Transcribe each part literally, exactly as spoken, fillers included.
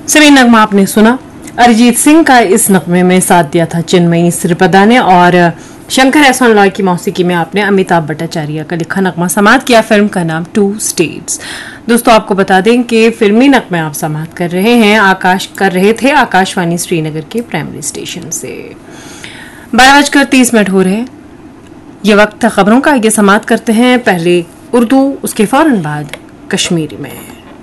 सभी नगमा आपने सुना। अरिजीत सिंह का इस नगमे में साथ दिया था चिन्मयी श्रीपदा ने और शंकर एहसान लॉय की मौसीकी में आपने अमिताभ भट्टाचार्य का लिखा नगमा समात किया। फिल्म का नाम टू स्टेट्स। दोस्तों आपको बता दें कि फिल्मी नगमे आप समात कर रहे हैं आकाश कर रहे थे आकाशवाणी श्रीनगर के प्राइमरी स्टेशन से। बारह बजकर तीस मिनट हो रहे हैं। ये वक्त खबरों का। ये समात करते हैं पहले उर्दू, उसके फौरन बाद कश्मीरी में।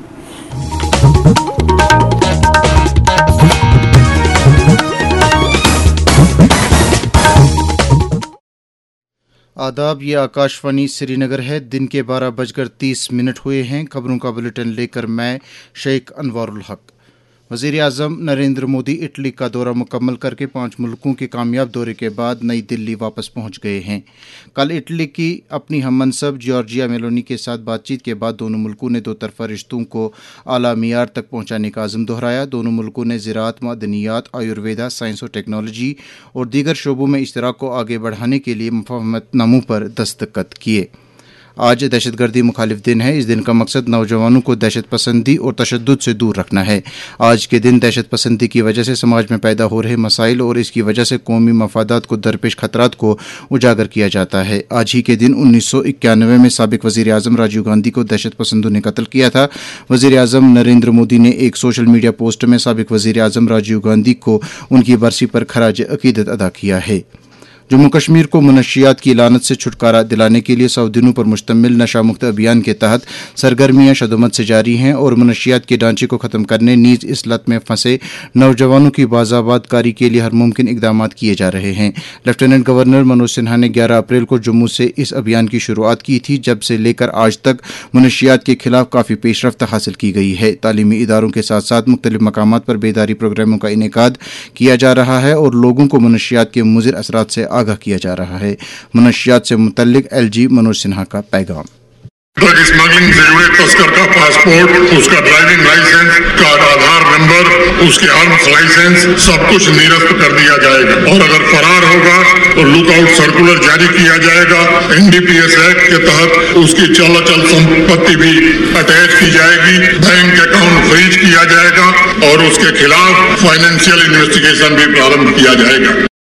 आदाब, ये आकाशवाणी श्रीनगर है। दिन के बारह बजकर तीस मिनट हुए हैं। खबरों का बुलेटिन लेकर मैं शेख अनवारुल हक। वज़ीर आज़म नरेंद्र मोदी इटली का दौरा मुकम्मल करके पाँच मुल्कों के कामयाब दौरे के बाद नई दिल्ली वापस पहुंच गए हैं। कल इटली की अपनी हममनसब जॉर्जिया मेलोनी के साथ बातचीत के बाद दोनों मुल्कों ने दो तरफा रिश्तों को आला मियार तक पहुंचाने का अज़्म दोहराया। दोनों मुल्कों ने ज़राअत, मदनियात, आयुर्वेदा, साइंस और टेक्नोलॉजी और दीगर शोबों में इश्तराक को आगे बढ़ाने के लिए मुफ़ाहमतनामों पर दस्तखत किए। आज दहशतगर्दी मुखालिफ दिन है। इस दिन का मकसद नौजवानों को दहशत पसंदी और तशद्दुद से दूर रखना है। आज के दिन दहशत पसंदी की वजह से समाज में पैदा हो रहे मसाइल और इसकी वजह से कौमी मफादात को दरपेश खतरात को उजागर किया जाता है। आज ही के दिन उन्नीस सौ इक्यानवे में साबिक वज़ीर आज़म राजीव गांधी को दहशत पसंदों ने कत्ल किया था। वज़ीर आज़म नरेंद्र मोदी ने एक सोशल मीडिया पोस्ट में साबिक वज़ीर आज़म राजीव गांधी को उनकी बरसी पर खराज अकीदत अदा किया है। जम्मू कश्मीर को मनशियात की लानत से छुटकारा दिलाने के लिए सौ दिनों पर मुश्तमिल नशा मुक्त अभियान के तहत सरगर्मियां शदुमत से जारी हैं और मनशियात के ढांचे को ख़त्म करने नीज इस लत में फंसे नौजवानों की बाज़ाबादकारी के लिए हर मुमकिन इकदाम किए जा रहे हैं। लेफ्टिनेंट गवर्नर मनोज सिन्हा ने ग्यारह अप्रैल को जम्मू से इस अभियान की शुरुआत की थी, जब से लेकर आज तक मनशियात के खिलाफ काफ़ी पेशरफ्त हासिल की गई है। तालीमी इदारों के साथ साथ मुख्तलिफ मकामात पर बेदारी प्रोग्रामों का इनेकाद किया जा रहा है और लोगों को मनशियात के मुज़िर असरात से आगाह किया जा रहा है। मनशियात से मुतल्लिक एलजी मनोज सिन्हा का पैगाम। ड्रग स्मगलिंग से जुड़े तस्कर का पासपोर्ट, उसका ड्राइविंग लाइसेंस, का आधार नंबर, उसके आर्म्स लाइसेंस सब कुछ निरस्त कर दिया जाएगा और अगर फरार होगा तो लुकआउट सर्कुलर जारी किया जाएगा। एनडीपीएस एक्ट के तहत उसकी चल अचल संपत्ति भी अटैच की जाएगी, बैंक अकाउंट फ्रीज किया जाएगा और उसके खिलाफ फाइनेंशियल इन्वेस्टिगेशन भी प्रारंभ किया जाएगा।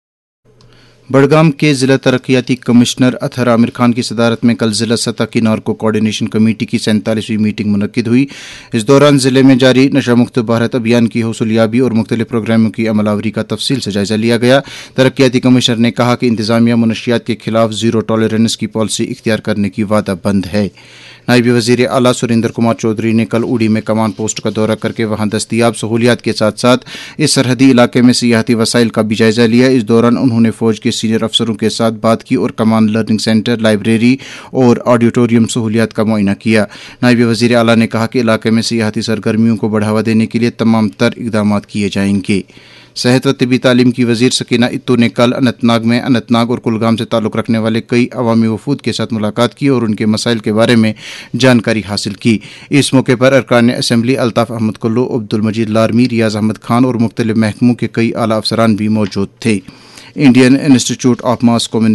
बड़गाम के जिला तरक्याती कमिश्नर अतहर आमिर खान की सदारत में कल जिला सतह की नार्को कोऑर्डिनेशन कमेटी की सैंतालीसवीं मीटिंग मुनक्किद हुई। इस दौरान जिले में जारी नशा मुक्त भारत अभियान की हौसलियाबी और मुख्तलिफ प्रोग्रामों की अमलावरी का तफसील से जायजा लिया गया। तरक्याती कमिश्नर ने कहा कि इंतजामिया मनशियात के खिलाफ जीरो टॉलरेंस की पॉलिसी इख्तियार करने की वादा बंद है। नायब वज़ीर आला सुरेंद्र कुमार चौधरी ने कल उड़ी में कमान पोस्ट का दौरा करके वहां दस्तियाब सहूलियात के साथ साथ इस सरहदी इलाके में सियाहती वसाइल का भी जायजा लिया। इस दौरान उन्होंने फौज के सीनियर अफसरों के साथ बात की और कमान लर्निंग सेंटर, लाइब्रेरी और ऑडिटोरियम सहूलियात का मुआयना किया। नायब वज़ीर आला ने कहा कि इलाके में सियाहती सरगर्मियों को बढ़ावा देने के लिए तमाम तर इक़दामात किए जाएंगे। सेहत व तिबी तालीम की वज़ीर सकीना इत्तू ने कल अनंतनाग में अनंतनाग और कुलगाम से ताल्लुक़ रखने वाले कई अवामी वफूद के साथ मुलाकात की और उनके मसाइल के बारे में जानकारी हासिल की। इस मौके पर अरकान असम्बली अल्ताफ़ अहमद कुल्लू, अब्दुल मजीद लारमी, रियाज अहमद खान और मुख्तलिफ महकमों के कई आला अफसरान भी मौजूद थे। Indian institute of mass communication